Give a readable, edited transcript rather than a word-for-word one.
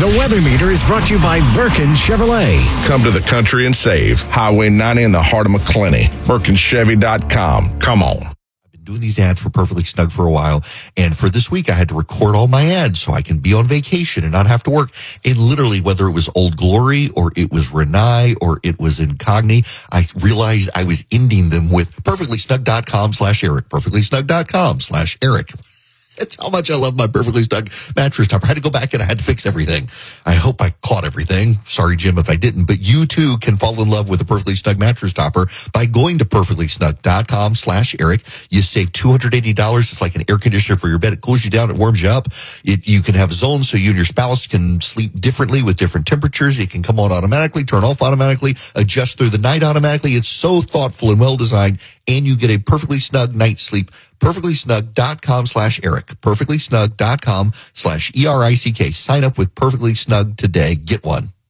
The Weather Meter is brought to you by Birkin Chevrolet. Come to the country and save. Highway 90 in the heart of McClenny. BirkinChevy.com. Come on. I've been doing these ads for Perfectly Snug for a while, and for this week I had to record all my ads so I can be on vacation and not have to work. And literally, whether it was Old Glory or it was Renai or it was Incogni, I realized I was ending them with perfectlysnug.com/Eric, perfectlysnug.com/Eric. That's how much I love my Perfectly Snug mattress topper. I had to go back and I had to fix everything. I hope I caught everything. Sorry, Jim, if I didn't. But you, too, can fall in love with a Perfectly Snug mattress topper by going to perfectlysnug.com/Eric. You save $280. It's like an air conditioner for your bed. It cools you down. It warms you up. You can have zones so you and your spouse can sleep differently with different temperatures. It can come on automatically, turn off automatically, adjust through the night automatically. It's so thoughtful and well-designed. And you get a perfectly snug night's sleep. perfectlysnug.com/Eric. perfectlysnug.com/ERICK. Sign up with Perfectly Snug today. Get one.